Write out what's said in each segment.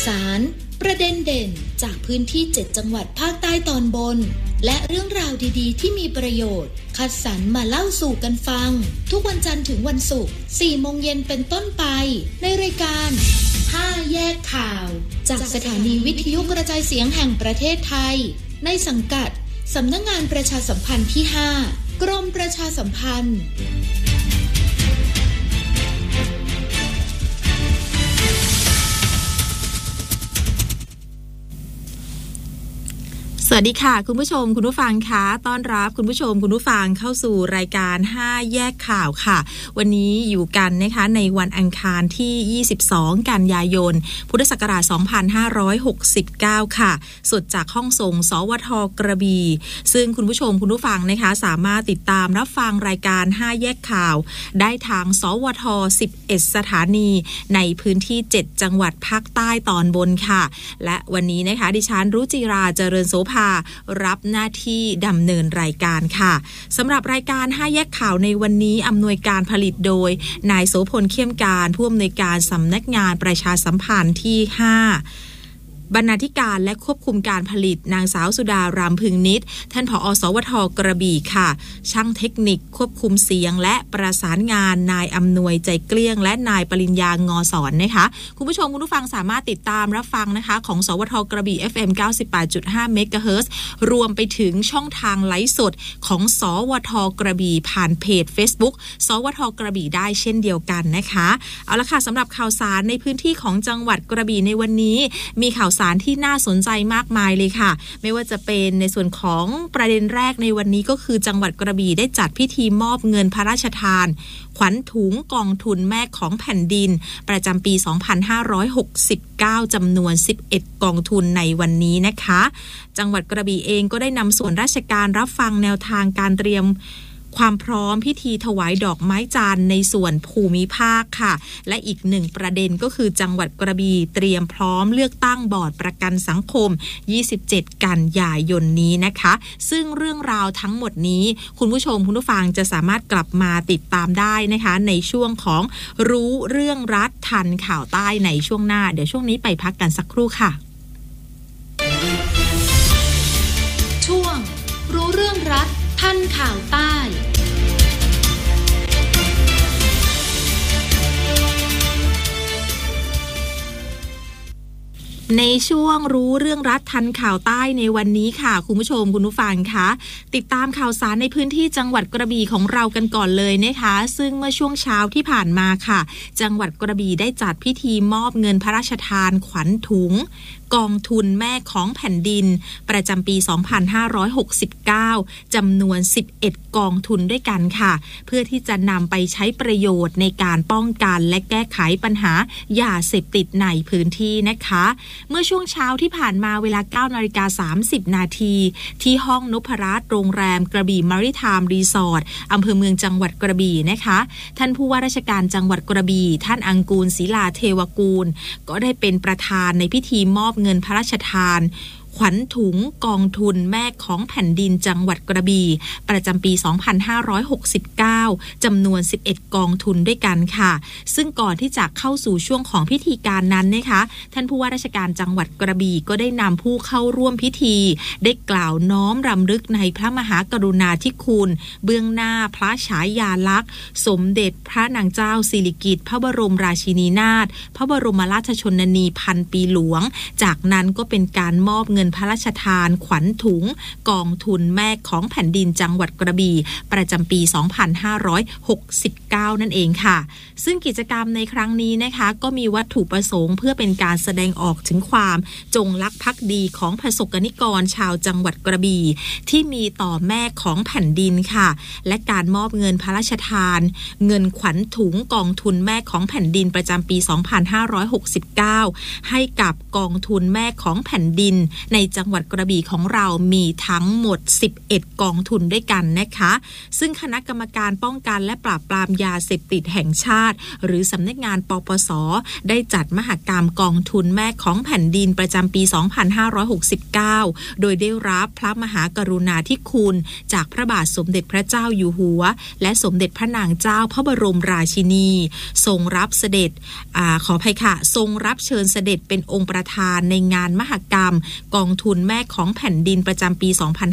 สารประเด็นเด่นจากพื้นที่7จังหวัดภาคใต้ตอนบนและเรื่องราวดีๆที่มีประโยชน์คัดสรรมาเล่าสู่กันฟังทุกวันจันทร์ถึงวันศุกร์ 4 โมงเย็นเป็นต้นไปในรายการ5แยกข่าวจากสถานีวิทยุกระจายเสียงแห่งประเทศไทยในสังกัดสำนักงานประชาสัมพันธ์ที่5กรมประชาสัมพันธ์สวัสดีค่ะคุณผู้ชมคุณผู้ฟังคะต้อนรับคุณผู้ชมคุณผู้ฟังเข้าสู่รายการ5แยกข่าวค่ะวันนี้อยู่กันนะคะในวันอังคารที่22กันยายนพุทธศักราช2569ค่ะสดจากห้องส่งสวทกระบี่ซึ่งคุณผู้ชมคุณผู้ฟังนะคะสามารถติดตามรับฟังรายการ5แยกข่าวได้ทางสวท11สถานีในพื้นที่7จังหวัดภาคใต้ตอนบนค่ะและวันนี้นะคะดิฉันรุจิราเจริญโสภารับหน้าที่ดำเนินรายการค่ะสำหรับรายการ5แยกข่าวในวันนี้อำนวยการผลิตโดยนายโสพลเข้มการผู้อำนวยการสำนักงานประชาสัมพันธ์ที่5บรรณาธิการและควบคุมการผลิตนางสาวสุดารามพึงนิตท่านผอ.สวท.กระบี่ค่ะช่างเทคนิคควบคุมเสียงและประสานงานนายอำนวยใจเกลี้ยงและนายปริญญางอสอนนะคะคุณผู้ชมคุณผู้ฟังสามารถติดตามรับฟังนะคะของสวท.กระบี่ FM 98.5 เมกะเฮิรตซ์รวมไปถึงช่องทางไลฟ์สดของสวท.กระบี่ผ่านเพจ Facebook สวท.กระบี่ได้เช่นเดียวกันนะคะเอาละค่ะสำหรับข่าวสารในพื้นที่ของจังหวัดกระบี่ในวันนี้มีข่าวสารที่น่าสนใจมากมายเลยค่ะไม่ว่าจะเป็นในส่วนของประเด็นแรกในวันนี้ก็คือจังหวัดกระบี่ได้จัดพิธีมอบเงินพระราชทานขวัญถุงกองทุนแม่ของแผ่นดินประจำปี 2569 จำนวน 11 กองทุนในวันนี้นะคะจังหวัดกระบี่เองก็ได้นำส่วนราชการรับฟังแนวทางการเตรียมความพร้อมพิธีถวายดอกไม้จันทร์ในส่วนภูมิภาคค่ะและอีกหนึ่งประเด็นก็คือจังหวัดกระบี่เตรียมพร้อมเลือกตั้งบอร์ดประกันสังคม27กันยายนนี้นะคะซึ่งเรื่องราวทั้งหมดนี้คุณผู้ชมคุณผู้ฟังจะสามารถกลับมาติดตามได้นะคะในช่วงของรู้เรื่องรัฐทันข่าวใต้ในช่วงหน้าเดี๋ยวช่วงนี้ไปพักกันสักครู่ค่ะช่วงรู้เรื่องรัฐทันข่าวใต้ในช่วงรู้เรื่องรัฐทันข่าวใต้ในวันนี้ค่ะคุณผู้ชมคุณผู้ฟังคะติดตามข่าวสารในพื้นที่จังหวัดกระบี่ของเรากันก่อนเลยนะคะซึ่งเมื่อช่วงเช้าที่ผ่านมาค่ะจังหวัดกระบี่ได้จัดพิธีมอบเงินพระราชทานขวัญถุงกองทุนแม่ของแผ่นดินประจำปี 2569 จำนวน 11 กองทุนด้วยกันค่ะเพื่อที่จะนำไปใช้ประโยชน์ในการป้องกันและแก้ไขปัญหายาเสพติดในพื้นที่นะคะเมื่อช่วงเช้าที่ผ่านมาเวลา 9:30 น.ที่ห้องนพรัตน์โรงแรมกระบี่มาริไทม์รีสอร์ทอำเภอเมืองจังหวัดกระบี่นะคะท่านผู้ว่าราชการจังหวัดกระบี่ท่านอังกูลศิลาเทวกูลก็ได้เป็นประธานในพิธีมอบเงินพระราชทานขวัญถุงกองทุนแม่ของแผ่นดินจังหวัดกระบี่ประจำปี 2569 จำนวน 11 กองทุนด้วยกันค่ะซึ่งก่อนที่จะเข้าสู่ช่วงของพิธีการนั้นนะคะท่านผู้ว่าราชการจังหวัดกระบี่ก็ได้นำผู้เข้าร่วมพิธีได้กล่าวน้อมรำลึกในพระมหากรุณาธิคุณเบื้องหน้าพระฉายาลักษณ์สมเด็จพระนางเจ้าสิริกิติ์พระบรมราชินีนาถพระบรมราชชนนีพันปีหลวงจากนั้นก็เป็นการมอบเงินพระราชทานขวัญถุงกองทุนแม่ของแผ่นดินจังหวัดกระบี่ประจำปี 2569 นั่นเองค่ะซึ่งกิจกรรมในครั้งนี้นะคะก็มีวัตถุประสงค์เพื่อเป็นการแสดงออกถึงความจงรักภักดีของประสบนิกรชาวจังหวัดกระบี่ที่มีต่อแม่ของแผ่นดินค่ะและการมอบเงินพระราชทานเงินขวัญถุงกองทุนแม่ของแผ่นดินประจำปี 2569 ให้กับกองทุนแม่ของแผ่นดินในจังหวัดกระบี่ของเรามีทั้งหมด11กองทุนด้วยกันนะคะซึ่งคณะกรรมการป้องกันและปราบปรามยาเสพติดแห่งชาติหรือสำนักงานปปส.ได้จัดมหกรรมกองทุนแม่ของแผ่นดินประจำปี 2569 โดยได้รับพระมหากรุณาธิคุณจากพระบาทสมเด็จพระเจ้าอยู่หัวและสมเด็จพระนางเจ้าพระบรมราชินีทรงรับเสด็จขออภัยค่ะทรงรับเชิญเสด็จเป็นองค์ประธานในงานมหกรรมกองทุนแม่ของแผ่นดินประจำปี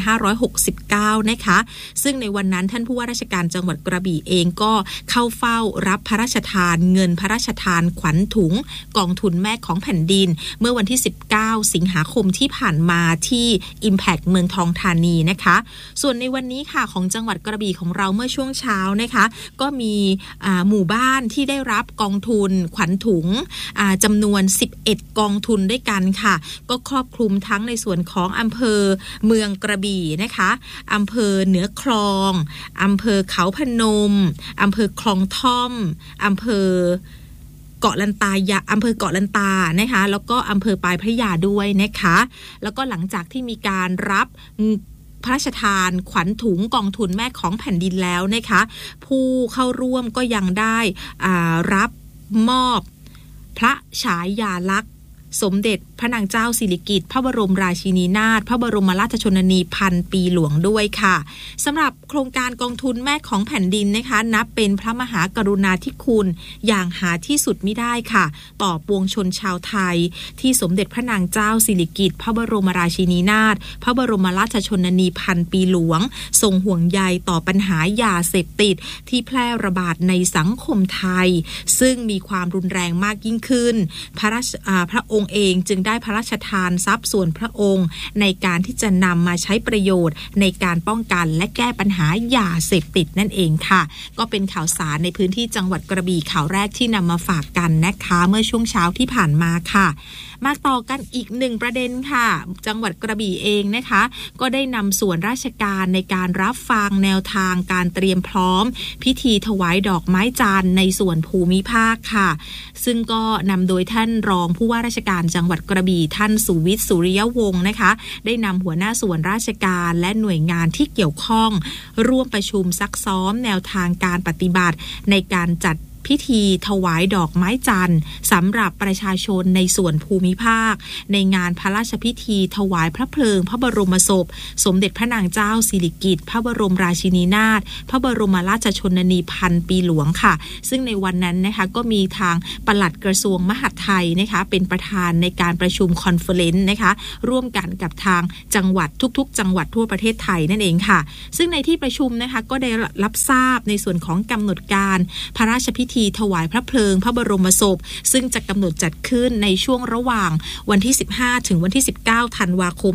2569 นะคะซึ่งในวันนั้นท่านผู้ว่าราชการจังหวัดกระบี่เองก็เข้าเฝ้ารับพระราชทานเงินพระราชทานขวัญถุงกองทุนแม่ของแผ่นดินเมื่อวันที่19สิงหาคมที่ผ่านมาที่ Impact เมืองทองธานีนะคะส่วนในวันนี้ค่ะของจังหวัดกระบี่ของเราเมื่อช่วงเช้านะคะก็มีหมู่บ้านที่ได้รับกองทุนขวัญถุงจำนวน11กองทุนด้วยกันค่ะก็ครอบคลุมทั้งในส่วนของอำเภอเมืองกระบี่นะคะอำเภอเหนือคลองอำเภอเขาพนมอำเภอคลองท่อมอำเภอเกาะลันตายาอำเภอเกาะลันตานะคะแล้วก็อำเภอปลายพระยาด้วยนะคะแล้วก็หลังจากที่มีการรับพระราชทานขวัญถุงกองทุนแม่ของแผ่นดินแล้วนะคะผู้เข้าร่วมก็ยังได้รับมอบพระฉายาลักษณ์สมเด็จพระนางเจ้าสิริกิติ์พระบรมราชินีนาถพระบรมราชชนนีพันปีหลวงด้วยค่ะสำหรับโครงการกองทุนแม่ของแผ่นดินนะคะนับเป็นพระมหากรุณาธิคุณอย่างหาที่สุดมิได้ค่ะต่อปวงชนชาวไทยที่สมเด็จพระนางเจ้าสิริกิติ์พระบรมราชินีนาถพระบรมราชชนนีพันปีหลวงทรงห่วงใยต่อปัญหายาเสพติดที่แพร่ระบาดในสังคมไทยซึ่งมีความรุนแรงมากยิ่งขึ้นพระองค์เองจึงได้พระราชทานทรัพย์ส่วนพระองค์ในการที่จะนำมาใช้ประโยชน์ในการป้องกันและแก้ปัญหายาเสพติดนั่นเองค่ะก็เป็นข่าวสารในพื้นที่จังหวัดกระบี่ข่าวแรกที่นำมาฝากกันนะคะเมื่อช่วงเช้าที่ผ่านมาค่ะมาต่อกันอีกหนึ่งประเด็นค่ะจังหวัดกระบี่เองนะคะก็ได้นำส่วนราชการในการรับฟังแนวทางการเตรียมพร้อมพิธีถวายดอกไม้จันทร์ในส่วนภูมิภาคค่ะซึ่งก็นำโดยท่านรองผู้ว่าราชการจังหวัดกระบี่ท่านสุวิทย์สุริยวงศ์นะคะได้นำหัวหน้าส่วนราชการและหน่วยงานที่เกี่ยวข้องร่วมประชุมซักซ้อมแนวทางการปฏิบัติในการจัดพิธีถวายดอกไม้จันทร์สำหรับประชาชนในส่วนภูมิภาคในงานพระราชพิธีถวายพระเพลิงพระบรมศพสมเด็จพระนางเจ้าสิริกิติ์พระบรมราชินีนาถพระบรมราชชนนีพันปีหลวงค่ะซึ่งในวันนั้นนะคะก็มีทางปลัดกระทรวงมหาดไทยนะคะเป็นประธานในการประชุมคอนเฟอเรนซ์นะคะร่วมกันกับทางจังหวัดทุกๆจังหวัดทั่วประเทศไทยนั่นเองค่ะซึ่งในที่ประชุมนะคะก็ได้รับทราบในส่วนของกำหนดการพระราชพิธีถวายพระเพลิงพระบรมศพซึ่งจะกำหนดจัดขึ้นในช่วงระหว่างวันที่15ถึงวันที่19ธันวาคม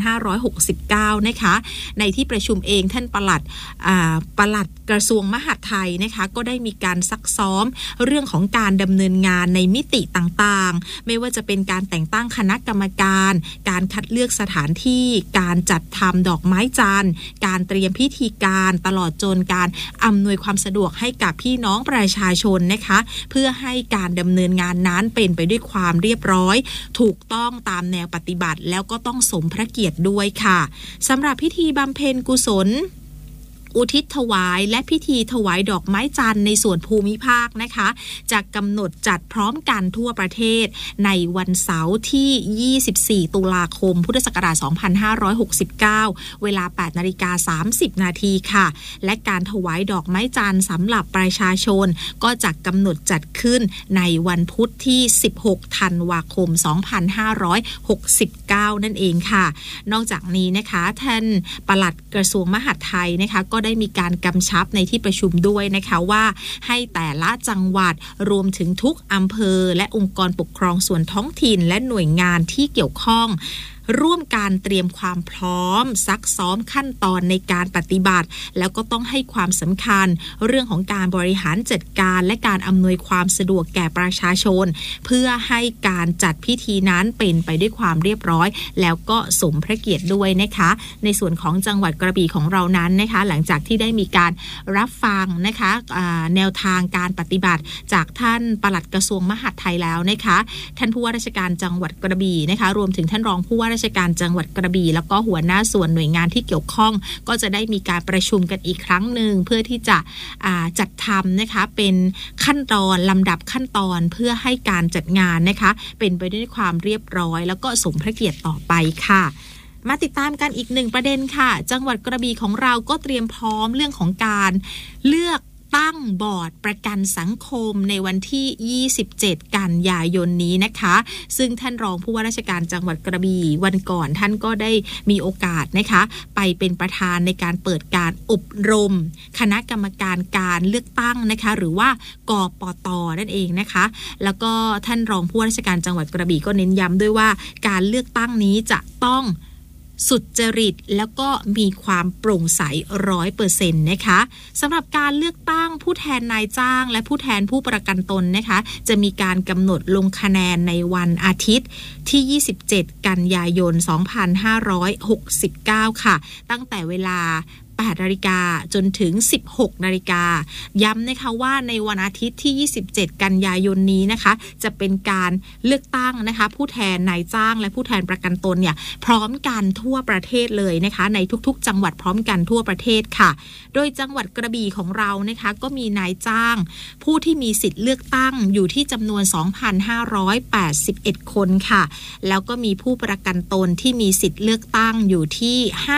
2569นะคะในที่ประชุมเองท่านปลัดกระทรวงมหาดไทยนะคะก็ได้มีการซักซ้อมเรื่องของการดำเนินงานในมิติต่างๆไม่ว่าจะเป็นการแต่งตั้งคณะกรรมการการคัดเลือกสถานที่การจัดทำดอกไม้จันทร์การเตรียมพิธีการตลอดจนการอำนวยความสะดวกให้กับพี่น้องประชาชนนะคะเพื่อให้การดำเนินงานนั้นเป็นไปด้วยความเรียบร้อยถูกต้องตามแนวปฏิบัติแล้วก็ต้องสมพระเกียรติด้วยค่ะสำหรับพิธีบำเพ็ญกุศลอุทิศถวายและพิธีถวายดอกไม้จันทร์ในส่วนภูมิภาคนะคะจะกำหนดจัดพร้อมกันทั่วประเทศในวันเสาร์ที่24ตุลาคมพุทธศักราช2569เวลา 8:30 นาทีค่ะและการถวายดอกไม้จันทร์สำหรับประชาชนก็จะกำหนดจัดขึ้นในวันพุธที่16ธันวาคม2569นั่นเองค่ะนอกจากนี้นะคะท่านปลัดกระทรวงมหาดไทยนะคะก็ได้มีการกำชับในที่ประชุมด้วยนะคะว่าให้แต่ละจังหวัดรวมถึงทุกอำเภอและองค์กรปกครองส่วนท้องถิ่นและหน่วยงานที่เกี่ยวข้องร่วมการเตรียมความพร้อมซักซ้อมขั้นตอนในการปฏิบัติแล้วก็ต้องให้ความสำคัญเรื่องของการบริหารจัดการและการอำนวยความสะดวกแก่ประชาชนเพื่อให้การจัดพิธีนั้นเป็นไปด้วยความเรียบร้อยแล้วก็สมพระเกียรติด้วยนะคะในส่วนของจังหวัดกระบี่ของเรานั้นนะคะหลังจากที่ได้มีการรับฟังนะคะแนวทางการปฏิบัติจากท่านปลัดกระทรวงมหาดไทยแล้วนะคะท่านผู้ว่าราชการจังหวัดกระบี่นะคะรวมถึงท่านรองผู้ว่าราชการจังหวัดกระบี่แล้วก็หัวหน้าส่วนหน่วยงานที่เกี่ยวข้องก็จะได้มีการประชุมกันอีกครั้งหนึ่งเพื่อที่จะจัดทำนะคะเป็นขั้นตอนลำดับขั้นตอนเพื่อให้การจัดงานนะคะเป็นไปด้วยความเรียบร้อยแล้วก็สมพระเกียรติต่อไปค่ะมาติดตามกันอีกหนึ่งประเด็นค่ะจังหวัดกระบี่ของเราก็เตรียมพร้อมเรื่องของการเลือกตั้งบอร์ดประกันสังคมในวันที่27กันยายนนี้นะคะซึ่งท่านรองผู้ว่าราชการจังหวัดกระบี่วันก่อนท่านก็ได้มีโอกาสนะคะไปเป็นประธานในการเปิดการอบรมคณะกรรมการการเลือกตั้งนะคะหรือว่ากปต.นั่นเองนะคะแล้วก็ท่านรองผู้ว่าราชการจังหวัดกระบี่ก็เน้นย้ำด้วยว่าการเลือกตั้งนี้จะต้องสุจริตแล้วก็มีความโปร่งใส 100% นะคะสำหรับการเลือกตั้งผู้แทนนายจ้างและผู้แทนผู้ประกันตนนะคะจะมีการกำหนดลงคะแนนในวันอาทิตย์ที่27กันยายน2569ค่ะตั้งแต่เวลา8 นาฬิกาจนถึง16 นาฬิกาย้ำนะคะว่าในวันอาทิตย์ที่27กันยายนนี้นะคะจะเป็นการเลือกตั้งนะคะผู้แทนนายจ้างและผู้แทนประกันตนเนี่ยพร้อมกันทั่วประเทศเลยนะคะในทุกๆจังหวัดพร้อมกันทั่วประเทศค่ะโดยจังหวัดกระบี่ของเรานะคะก็มีนายจ้างผู้ที่มีสิทธิ์เลือกตั้งอยู่ที่จำนวน 2,581 คนค่ะแล้วก็มีผู้ประกันตนที่มีสิทธิ์เลือกตั้งอยู่ที่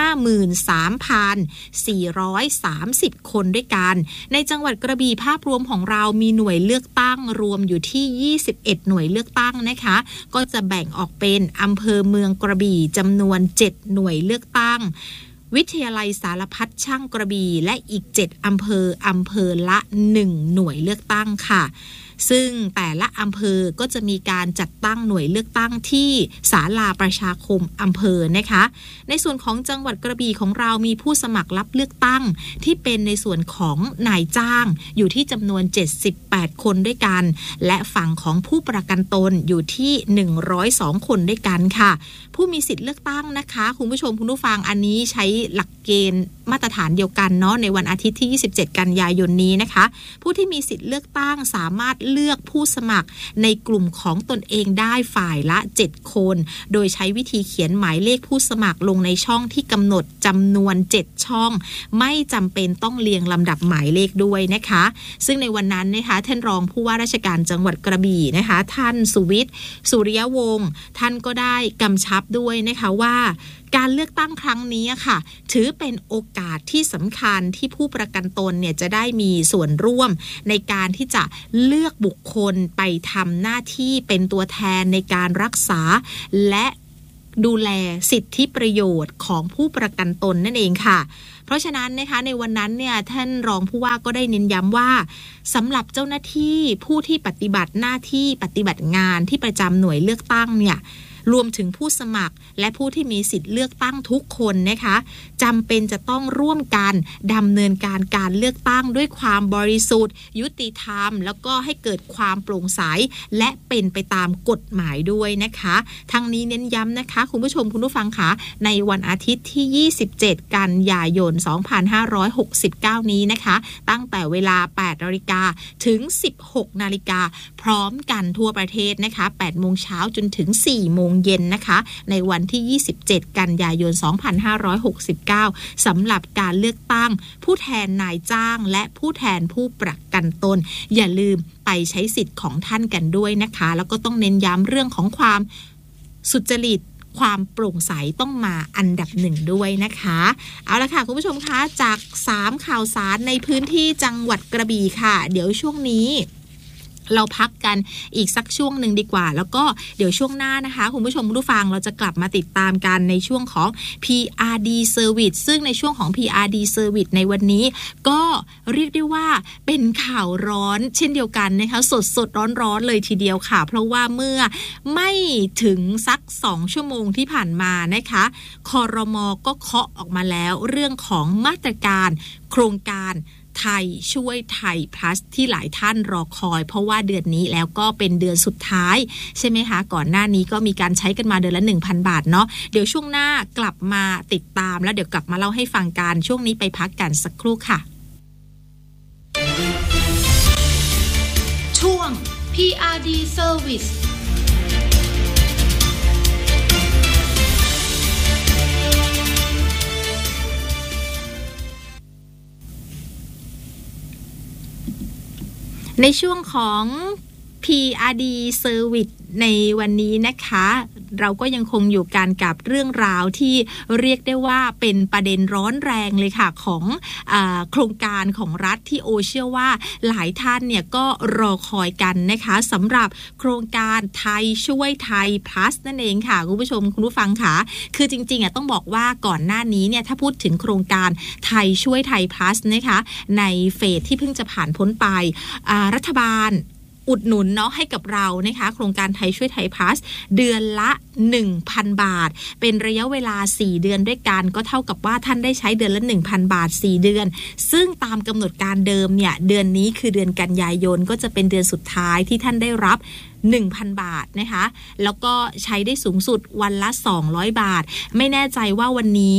53,430 คนด้วยกันในจังหวัดกระบี่ภาพรวมของเรามีหน่วยเลือกตั้งรวมอยู่ที่21หน่วยเลือกตั้งนะคะก็จะแบ่งออกเป็นอำเภอเมืองกระบี่จำนวน7หน่วยเลือกตั้งวิทยาลัยสารพัดช่างกระบี่และอีก7อำเภอละ1หน่วยเลือกตั้งค่ะซึ่งแต่ละอำเภอก็จะมีการจัดตั้งหน่วยเลือกตั้งที่ศาลาประชาคมอำเภอนะคะในส่วนของจังหวัดกระบี่ของเรามีผู้สมัครรับเลือกตั้งที่เป็นในส่วนของนายจ้างอยู่ที่จำนวน78คนด้วยกันและฝั่งของผู้ประกันตนอยู่ที่102คนด้วยกันค่ะผู้มีสิทธิ์เลือกตั้งนะคะคุณผู้ชมคุณผู้ฟังอันนี้ใช้หลักเกณฑ์มาตรฐานเดียวกันเนาะในวันอาทิตย์ที่27กันยายนนี้นะคะผู้ที่มีสิทธิ์เลือกตั้งสามารถเลือกผู้สมัครในกลุ่มของตนเองได้ฝ่ายละ7คนโดยใช้วิธีเขียนหมายเลขผู้สมัครลงในช่องที่กำหนดจำนวน7ช่องไม่จำเป็นต้องเรียงลำดับหมายเลขด้วยนะคะซึ่งในวันนั้นนะคะท่านรองผู้ว่าราชการจังหวัดกระบี่นะคะท่านสุวิทย์สุริยวงศ์ท่านก็ได้กำชับด้วยนะคะว่าการเลือกตั้งครั้งนี้ค่ะถือเป็นโอกาสที่สำคัญที่ผู้ประกันตนเนี่ยจะได้มีส่วนร่วมในการที่จะเลือกบุคคลไปทำหน้าที่เป็นตัวแทนในการรักษาและดูแลสิทธิประโยชน์ของผู้ประกันตนนั่นเองค่ะเพราะฉะนั้นนะคะในวันนั้นเนี่ยท่านรองผู้ว่าก็ได้เน้นย้ำว่าสำหรับเจ้าหน้าที่ผู้ที่ปฏิบัติหน้าที่ปฏิบัติงานที่ประจำหน่วยเลือกตั้งเนี่ยรวมถึงผู้สมัครและผู้ที่มีสิทธิ์เลือกตั้งทุกคนนะคะจำเป็นจะต้องร่วมกันดำเนินการเลือกตั้งด้วยความบริสุทธิ์ยุติธรรมแล้วก็ให้เกิดความโปร่งใสและเป็นไปตามกฎหมายด้วยนะคะทั้งนี้เน้นย้ำนะคะคุณผู้ชมคุณผู้ฟังคะในวันอาทิตย์ที่27กันยายน2569นี้นะคะตั้งแต่เวลา 8 นาฬิกาถึง 16 นาฬิกาพร้อมกันทั่วประเทศนะคะ 8 โมงเช้าจนถึง 4 โมงเย็นนะคะในวันที่27กันยายน2569สำหรับการเลือกตั้งผู้แทนนายจ้างและผู้แทนผู้ประกันตนอย่าลืมไปใช้สิทธิ์ของท่านกันด้วยนะคะแล้วก็ต้องเน้นย้ำเรื่องของความสุจริตความโปร่งใสต้องมาอันดับ1ด้วยนะคะเอาละค่ะคุณผู้ชมคะจาก3ข่าวสารในพื้นที่จังหวัดกระบี่ค่ะเดี๋ยวช่วงนี้เราพักกันอีกสักช่วงหนึ่งดีกว่าแล้วก็เดี๋ยวช่วงหน้านะคะคุณผู้ชมผู้ฟังเราจะกลับมาติดตามกันในช่วงของ PRD Service ซึ่งในช่วงของ PRD Service ในวันนี้ก็เรียกได้ว่าเป็นข่าวร้อนเช่นเดียวกันนะคะสดร้อนเลยทีเดียวค่ะเพราะว่าเมื่อไม่ถึงสัก2ชั่วโมงที่ผ่านมานะคะครม.ก็เคาะออกมาแล้วเรื่องของมาตรการโครงการไทยช่วยไทย plus ที่หลายท่านรอคอยเพราะว่าเดือนนี้แล้วก็เป็นเดือนสุดท้ายใช่ไหมคะก่อนหน้านี้ก็มีการใช้กันมาเดือนละ 1,000 บาทเนาะเดี๋ยวช่วงหน้ากลับมาติดตามแล้วเดี๋ยวกลับมาเล่าให้ฟังกันช่วงนี้ไปพักกันสักครู่ค่ะช่วง PRD Service ในช่วงของ PRD Service ในวันนี้นะคะเราก็ยังคงอยู่กันกับเรื่องราวที่เรียกได้ว่าเป็นประเด็นร้อนแรงเลยค่ะของโครงการของรัฐที่โอเชื่อว่าหลายท่านเนี่ยก็รอคอยกันนะคะสำหรับโครงการไทยช่วยไทย plus นั่นเองค่ะคุณผู้ชมคุณผู้ฟังค่ะคือจริงๆต้องบอกว่าก่อนหน้านี้เนี่ยถ้าพูดถึงโครงการไทยช่วยไทย plus นะคะในเฟสที่เพิ่งจะผ่านพ้นไปรัฐบาลอุดหนุนเนาะให้กับเรานะคะโครงการไทยช่วยไทยพลัสเดือนละ 1,000 บาทเป็นระยะเวลา4เดือนด้วยกันก็เท่ากับว่าท่านได้ใช้เดือนละ 1,000 บาท4เดือนซึ่งตามกำหนดการเดิมเนี่ยเดือนนี้คือเดือนกันยายนก็จะเป็นเดือนสุดท้ายที่ท่านได้รับ 1,000 บาทนะคะแล้วก็ใช้ได้สูงสุดวันละ200บาทไม่แน่ใจว่าวันนี้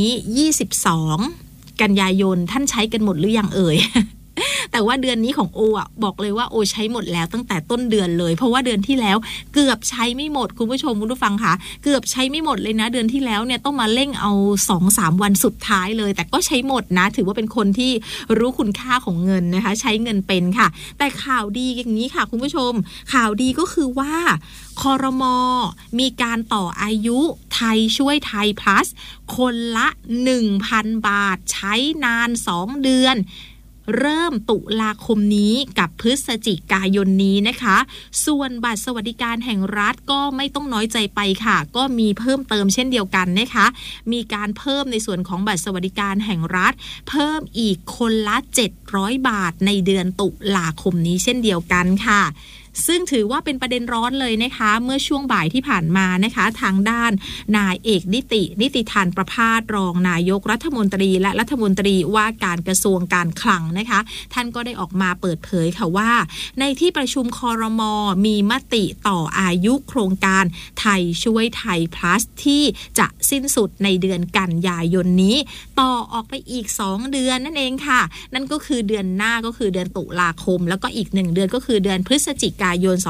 22กันยายนท่านใช้กันหมดหรือยังเอ่ยแต่ว่าเดือนนี้ของโอบอกเลยว่าโอใช้หมดแล้วตั้งแต่ต้นเดือนเลยเพราะว่าเดือนที่แล้วเกือบใช้ไม่หมดคุณผู้ชมคุณผู้ฟังคะเกือบใช้ไม่หมดเลยนะเดือนที่แล้วเนี่ยต้องมาเร่งเอา 2-3 วันสุดท้ายเลยแต่ก็ใช้หมดนะถือว่าเป็นคนที่รู้คุณค่าของเงินนะคะใช้เงินเป็นค่ะแต่ข่าวดีอย่างนี้ค่ะคุณผู้ชมข่าวดีก็คือว่าครม.มีการต่ออายุไทยช่วยไทย plus คนละ 1,000 บาทใช้นาน2เดือนเริ่มตุลาคมนี้กับพฤศจิกายนนี้นะคะส่วนบัตรสวัสดิการแห่งรัฐก็ไม่ต้องน้อยใจไปค่ะก็มีเพิ่มเติมเช่นเดียวกันนะคะมีการเพิ่มในส่วนของบัตรสวัสดิการแห่งรัฐเพิ่มอีกคนละ700บาทในเดือนตุลาคมนี้เช่นเดียวกันค่ะซึ่งถือว่าเป็นประเด็นร้อนเลยนะคะเมื่อช่วงบ่ายที่ผ่านมานะคะทางด้านนายเอกนิติธานประภาสรองนายกรัฐมนตรีและรัฐมนตรีว่าการกระทรวงการคลังนะคะท่านก็ได้ออกมาเปิดเผยค่ะว่าในที่ประชุมครม.มีมติต่ออายุโครงการไทยช่วยไทย plus ที่จะสิ้นสุดในเดือนกันยายนนี้ต่อออกไปอีก2เดือนนั่นเองค่ะนั่นก็คือเดือนหน้าก็คือเดือนตุลาคมแล้วก็อีก1เดือนก็คือเดือนพฤศจิกายน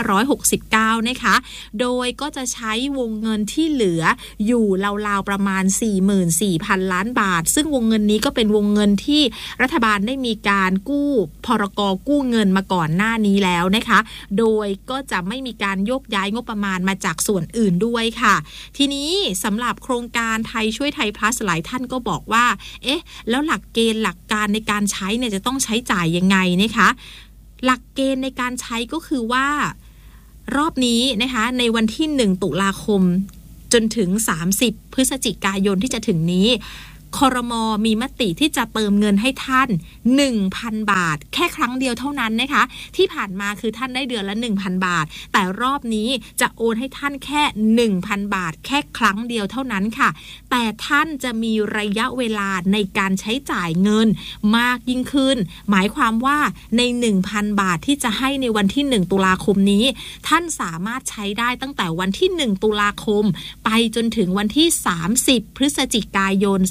2569 นะคะโดยก็จะใช้วงเงินที่เหลืออยู่ราวๆประมาณ 44,000 ล้านบาทซึ่งวงเงินนี้ก็เป็นวงเงินที่รัฐบาลได้มีการกู้พรก.กู้เงินมาก่อนหน้านี้แล้วนะคะโดยก็จะไม่มีการโยกย้ายงบประมาณมาจากส่วนอื่นด้วยค่ะทีนี้สำหรับโครงการไทยช่วยไทย plus หลายท่านก็บอกว่าเอ๊ะแล้วหลักเกณฑ์หลักการในการใช้เนี่ยจะต้องใช้จ่ายยังไงนะคะหลักเกณฑ์ในการใช้ก็คือว่ารอบนี้นะคะในวันที่1ตุลาคมจนถึง30พฤศจิกายนที่จะถึงนี้ครม.มีมติที่จะเติมเงินให้ท่าน 1,000 บาทแค่ครั้งเดียวเท่านั้นนะคะที่ผ่านมาคือท่านได้เดือนละ 1,000 บาทแต่รอบนี้จะโอนให้ท่านแค่ 1,000 บาทแค่ครั้งเดียวเท่านั้นค่ะแต่ท่านจะมีระยะเวลาในการใช้จ่ายเงินมากยิ่งขึ้นหมายความว่าใน 1,000 บาทที่จะให้ในวันที่1ตุลาคมนี้ท่านสามารถใช้ได้ตั้งแต่วันที่1ตุลาคมไปจนถึงวันที่30พฤศจิกายน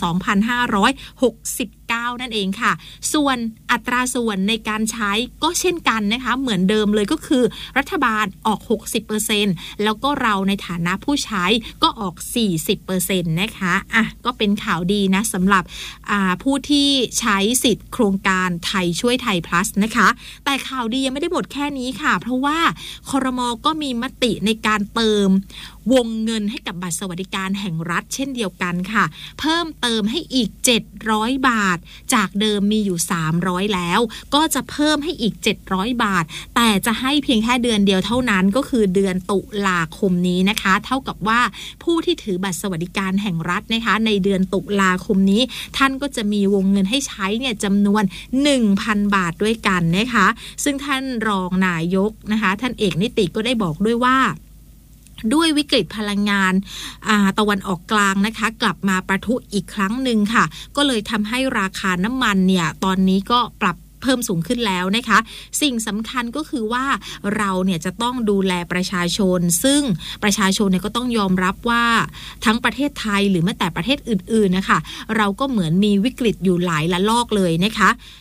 2569 นั่นเองค่ะส่วนอัตราส่วนในการใช้ก็เช่นกันนะคะเหมือนเดิมเลยก็คือรัฐบาลออก 60% แล้วก็เราในฐานะผู้ใช้ก็ออก 40% นะคะก็เป็นข่าวดีนะสำหรับผู้ที่ใช้สิทธิ์โครงการไทยช่วยไทย plus นะคะแต่ข่าวดียังไม่ได้หมดแค่นี้ค่ะเพราะว่าครม.ก็มีมติในการเติมวงเงินให้กับบัตรสวัสดิการแห่งรัฐเช่นเดียวกันค่ะเพิ่มเติมให้อีก700บาทจากเดิมมีอยู่300แล้วก็จะเพิ่มให้อีก700บาทแต่จะให้เพียงแค่เดือนเดียวเท่านั้นก็คือเดือนตุลาคมนี้นะคะเท่ากับว่าผู้ที่ถือบัตรสวัสดิการแห่งรัฐนะคะในเดือนตุลาคมนี้ท่านก็จะมีวงเงินให้ใช้เนี่ยจำนวน 1,000 บาทด้วยกันนะคะซึ่งท่านรองนายกนะคะท่านเอกนิติก็ได้บอกด้วยว่าด้วยวิกฤตพลังงานตะวันออกกลางนะคะกลับมาประทุอีกครั้งหนึ่งค่ะก็เลยทำให้ราคาน้ำมันเนี่ยตอนนี้ก็ปรับเพิ่มสูงขึ้นแล้วนะคะสิ่งสำคัญก็คือว่าเราเนี่ยจะต้องดูแลประชาชนซึ่งประชาชนเนี่ยก็ต้องยอมรับว่าทั้งประเทศไทยหรือแม้แต่ประเทศอื่นๆนะคะเราก็เหมือนมีวิกฤตอยู่หลายระลอกเลยนะคะ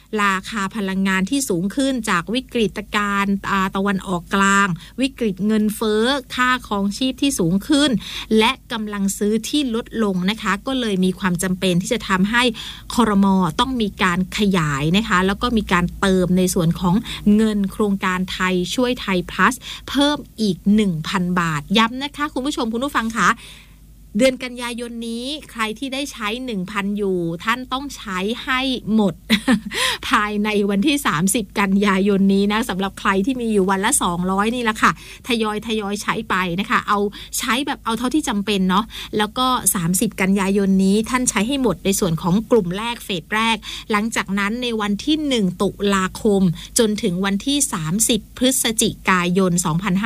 ราคาพลังงานที่สูงขึ้นจากวิกฤตการณ์ตะวันออกกลางวิกฤตเงินเฟ้อค่าครองชีพที่สูงขึ้นและกำลังซื้อที่ลดลงนะคะก็เลยมีความจำเป็นที่จะทำให้ครม.ต้องมีการขยายนะคะแล้วก็มีการเติมในส่วนของเงินโครงการไทยช่วยไทย plus เพิ่มอีก 1,000 บาทย้ำนะคะคุณผู้ชมคุณผู้ฟังคะเดือนกันยายนนี้ใครที่ได้ใช้ 1,000 อยู่ท่านต้องใช้ให้หมด ภายในวันที่30กันยายนนี้นะสำหรับใครที่มีอยู่วันละ200นี่แหละค่ะทยอยใช้ไปนะคะเอาใช้แบบเอาเท่าที่จำเป็นเนาะแล้วก็30กันยายนนี้ท่านใช้ให้หมดในส่วนของกลุ่มแรกเฟสแรกหลังจากนั้นในวันที่1ตุลาคมจนถึงวันที่30พฤศจิกายน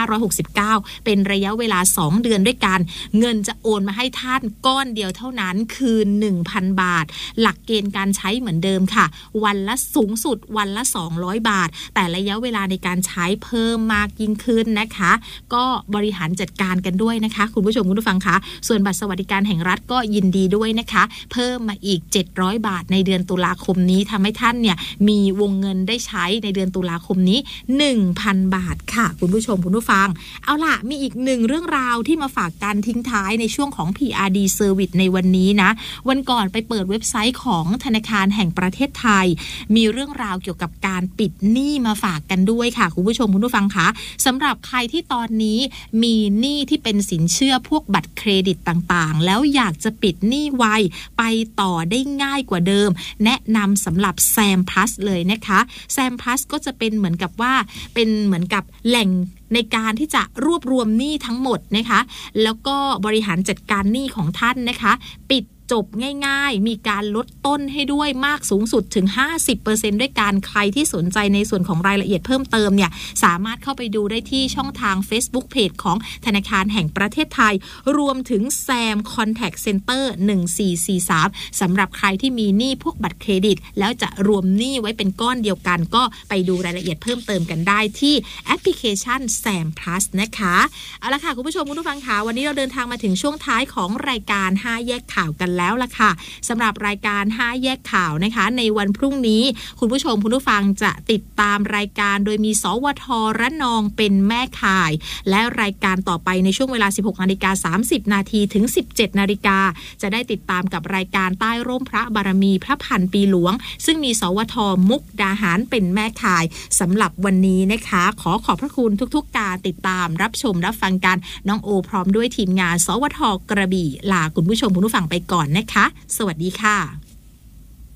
2569เป็นระยะเวลา2เดือนด้วยกันเงินจะโอนมาให้ท่านก้อนเดียวเท่านั้นคือ 1,000 บาทหลักเกณฑ์การใช้เหมือนเดิมค่ะวันละสูงสุดวันละ200บาทแต่ระยะเวลาในการใช้เพิ่มมากยิ่งขึ้นนะคะก็บริหารจัดการกันด้วยนะคะคุณผู้ชมคุณผู้ฟังคะส่วนบัตรสวัสดิการแห่งรัฐก็ยินดีด้วยนะคะเพิ่มมาอีก700บาทในเดือนตุลาคมนี้ทำให้ท่านเนี่ยมีวงเงินได้ใช้ในเดือนตุลาคมนี้ 1,000 บาทค่ะคุณผู้ชมคุณผู้ฟังเอาล่ะมีอีกหนึ่งเรื่องราวที่มาฝากกันทิ้งท้ายในช่วงของPRD Service ในวันนี้นะวันก่อนไปเปิดเว็บไซต์ของธนาคารแห่งประเทศไทยมีเรื่องราวเกี่ยวกับการปิดหนี้มาฝากกันด้วยค่ะคุณผู้ชมคุณผู้ฟังคะสำหรับใครที่ตอนนี้มีหนี้ที่เป็นสินเชื่อพวกบัตรเครดิตต่างๆแล้วอยากจะปิดหนี้ไวไปต่อได้ง่ายกว่าเดิมแนะนำสำหรับแซมพลัสเลยนะคะแซมพลัสก็จะเป็นเหมือนกับว่าเป็นเหมือนกับแหล่งในการที่จะรวบรวมหนี้ทั้งหมดนะคะแล้วก็บริหารจัดการหนี้ของท่านนะคะปิดจบง่ายๆมีการลดต้นให้ด้วยมากสูงสุดถึง 50% ด้วยการใครที่สนใจในส่วนของรายละเอียดเพิ่มเติมเนี่ยสามารถเข้าไปดูได้ที่ช่องทาง Facebook Page ของธนาคารแห่งประเทศไทยรวมถึงแซม Contact Center 1443สำหรับใครที่มีหนี้พวกบัตรเครดิตแล้วจะรวมหนี้ไว้เป็นก้อนเดียวกันก็ไปดูรายละเอียดเพิ่มเติมกันได้ที่แอปพลิเคชัน Sam Plus นะคะเอาละค่ะคุณผู้ชมคุณผู้ฟังคะวันนี้เราเดินทางมาถึงช่วงท้ายของรายการ5แยกข่าวกันแล้วล่ะค่ะสำหรับรายการ5แยกข่าวนะคะในวันพรุ่งนี้คุณผู้ชมคุณผู้ฟังจะติดตามรายการโดยมีสวท.ระนองเป็นแม่ข่ายและรายการต่อไปในช่วงเวลา 16:30 น.ถึง 17:00 น.จะได้ติดตามกับรายการใต้ร่มพระบารมีพระพันปีหลวงซึ่งมีสวท.มุกดาหารเป็นแม่ข่ายสำหรับวันนี้นะคะขอบพระคุณทุกๆการติดตามรับชมรับฟังกันน้องโอพร้อมด้วยทีมงานสวท.กระบี่ลาคุณผู้ชมคุณผู้ฟังไปก่อนนะคะสวัสดีค่ะ